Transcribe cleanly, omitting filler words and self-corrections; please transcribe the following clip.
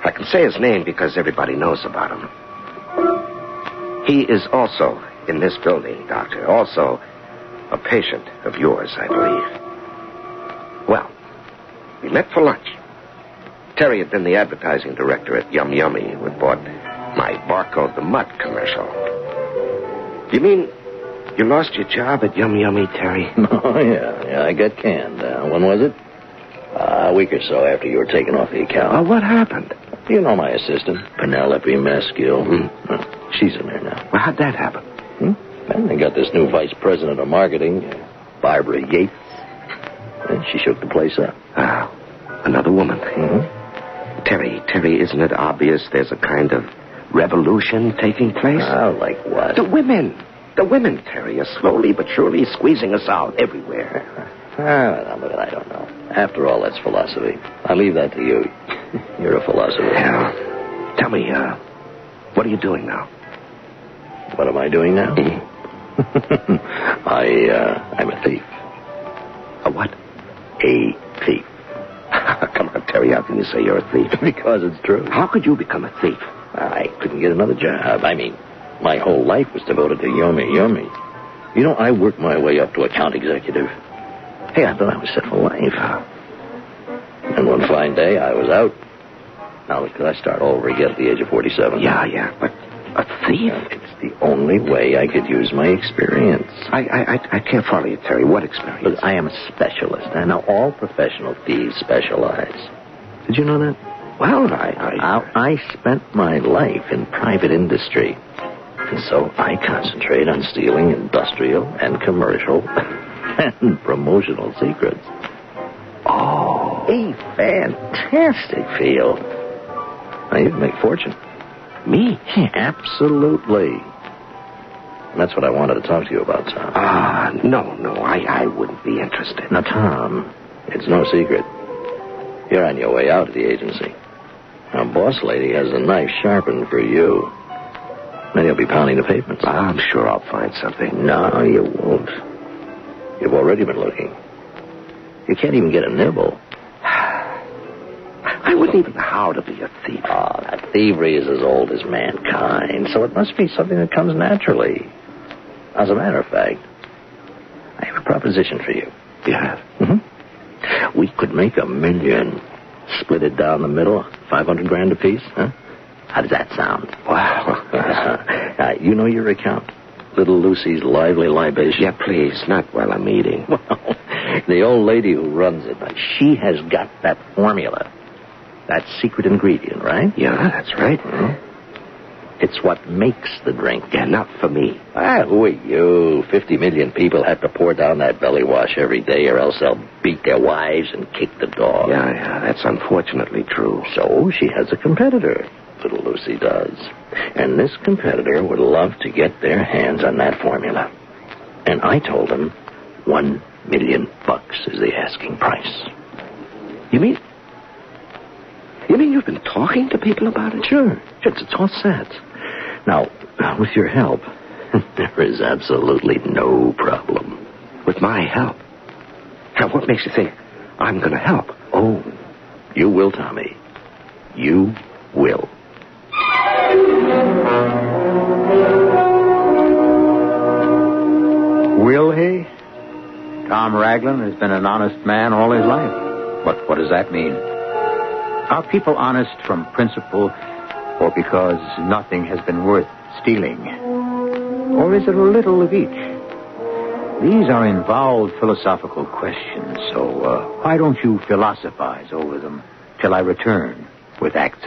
I can say his name because everybody knows about him. He is also in this building, Doctor. Also a patient of yours, I believe. Well, we met for lunch. Terry had been the advertising director at Yum Yummy who had bought my Barcode the Mutt commercial. You mean you lost your job at Yum Yummy, Terry? Oh, yeah, I got canned. When was it? A week or so after you were taken off the account. Oh, what happened? You know my assistant, Penelope Maskill. She's in there now. Well, how'd that happen? And they got this new vice president of marketing, Barbara Yates. And she shook the place up. Another woman. Terry, isn't it obvious there's a kind of revolution taking place? Like what? The women, Terry, are slowly but surely squeezing us out everywhere. I don't know. After all, that's philosophy. I leave that to you. You're a philosopher. Yeah. Tell me, what are you doing now? What am I doing now? I'm a thief. A what? A thief. Come on, Terry, how can you say you're a thief? Because it's true. How could you become a thief? I couldn't get another job. I mean, my whole life was devoted to Yummy. You know, I worked my way up to account executive. Hey, I thought I was set for life. And one fine day, I was out. Now, could I start all over again at the age of 47? Yeah, but a thief? It's the only way I could use my experience. I can't follow you, Terry. What experience? Look, I am a specialist. I know all professional thieves specialize. Did you know that? Well, I spent my life in private industry. And so I concentrate on stealing industrial and commercial and promotional secrets. Oh. A fantastic field. Now, you can make a fortune. Me? Absolutely. And that's what I wanted to talk to you about, Tom. No, I wouldn't be interested. Now, Tom, it's no secret. You're on your way out of the agency. Now, boss lady has a knife sharpened for you. Then you'll be pounding the pavements. I'm sure I'll find something. No, you won't. You've already been looking. You can't even get a nibble. I wouldn't even know how to be a thief. Oh, that thievery is as old as mankind, so it must be something that comes naturally. As a matter of fact, I have a proposition for you. You have? Mm-hmm. We could make $1 million. Split it down the middle, $500,000 apiece, huh? How does that sound? Wow. You know your account? Little Lucy's Lively Libation? Yeah, please, not while I'm eating. Well, the old lady who runs it, she has got that formula. That secret ingredient, right? Yeah, that's right. It's what makes the drink. Yeah, not for me. Who are you? 50 million people have to pour down that belly wash every day, or else they'll beat their wives and kick the dog. Yeah, that's unfortunately true. So she has a competitor, little Lucy does. And this competitor would love to get their hands on that formula. And I told them $1 million is the asking price. You mean you've been talking to people about it? Sure. It's all set. Now, with your help, there is absolutely no problem. With my help? Now, what makes you think I'm going to help? Oh, you will, Tommy. You will. Will he? Tom Raglan has been an honest man all his life. But what does that mean? Are people honest from principle or because nothing has been worth stealing? Or is it a little of each? These are involved philosophical questions, so why don't you philosophize over them till I return with Act